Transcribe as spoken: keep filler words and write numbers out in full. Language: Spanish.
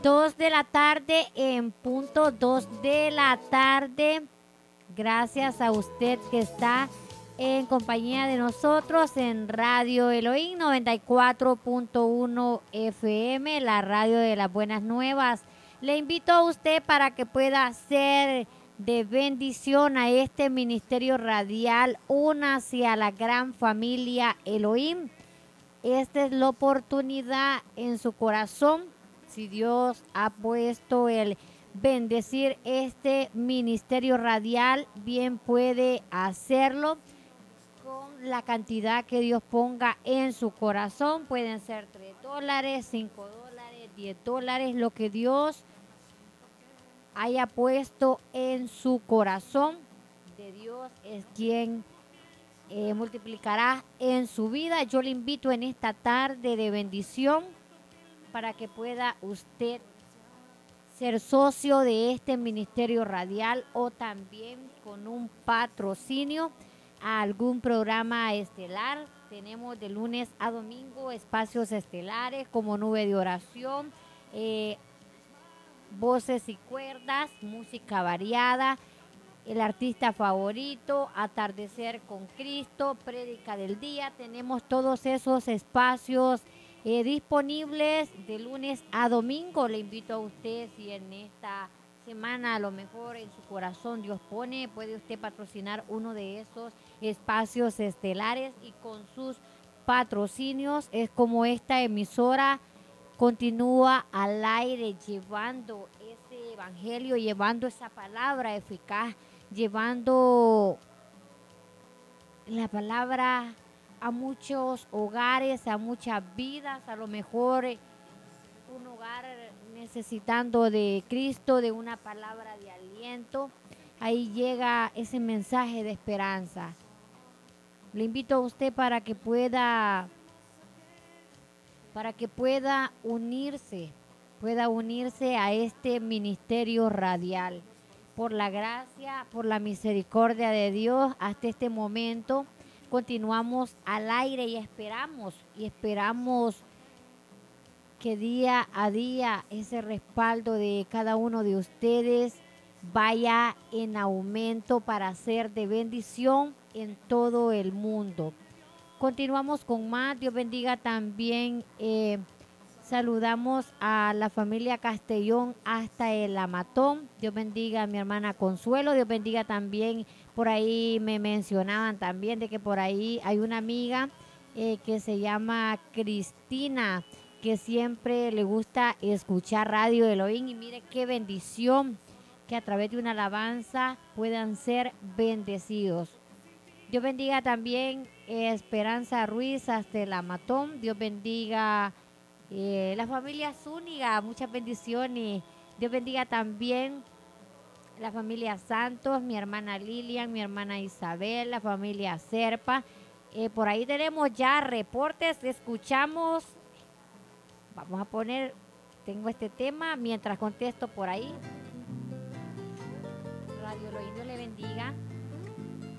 Dos de la tarde en punto, dos de la tarde. Gracias a usted que está en compañía de nosotros en Radio Elohim noventa y cuatro punto uno F M, la radio de las buenas nuevas. Le invito a usted para que pueda ser de bendición a este ministerio radial, una hacia la gran familia Elohim. Esta es la oportunidad en su corazón. Si Dios ha puesto el bendecir este ministerio radial, bien puede hacerlo con la cantidad que Dios ponga en su corazón. Pueden ser tres dólares, cinco dólares, diez dólares, lo que Dios haya puesto en su corazón. De Dios es quien eh, multiplicará en su vida. Yo le invito en esta tarde de bendición para que pueda usted ser socio de este ministerio radial o también con un patrocinio a algún programa estelar. Tenemos de lunes a domingo espacios estelares como Nube de Oración, eh, Voces y Cuerdas, música variada, el artista favorito, Atardecer con Cristo, Prédica del Día. Tenemos todos esos espacios eh, disponibles de lunes a domingo. Le invito a usted, si en esta semana a lo mejor en su corazón Dios pone, puede usted patrocinar uno de esos espacios estelares y con sus patrocinios es como esta emisora continúa al aire llevando ese evangelio, llevando esa palabra eficaz, llevando la palabra a muchos hogares, a muchas vidas, a lo mejor eh, un hogar necesitando de Cristo, de una palabra de aliento. Ahí llega ese mensaje de esperanza. Le invito a usted para que pueda para que pueda unirse, pueda unirse a este ministerio radial. Por la gracia, por la misericordia de Dios, hasta este momento continuamos al aire y esperamos, y esperamos que día a día ese respaldo de cada uno de ustedes vaya en aumento para ser de bendición en todo el mundo. Continuamos con más. Dios bendiga también. Eh, saludamos a la familia Castellón hasta el Amatón. Dios bendiga a mi hermana Consuelo. Dios bendiga también. Por ahí me mencionaban también de que por ahí hay una amiga eh, que se llama Cristina, que siempre le gusta escuchar Radio Elohim. Y mire qué bendición que a través de una alabanza puedan ser bendecidos. Dios bendiga también eh, Esperanza Ruiz hasta el Amatón. Dios bendiga eh, la familia Zúñiga, muchas bendiciones. Dios bendiga también la familia Santos, mi hermana Lilian, mi hermana Isabel, la familia Serpa. Eh, por ahí tenemos ya reportes, escuchamos. Vamos a poner, tengo este tema mientras contesto por ahí. Radio Elohim, Dios le bendiga.